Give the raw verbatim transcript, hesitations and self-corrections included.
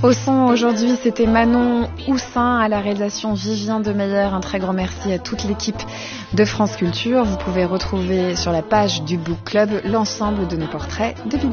Au son, aujourd'hui, c'était Manon Houssin, à la réalisation Vivien Demeyer. Un très grand merci à toute l'équipe de France Culture. Vous pouvez retrouver sur la page du Book Club l'ensemble de nos portraits de Bibi.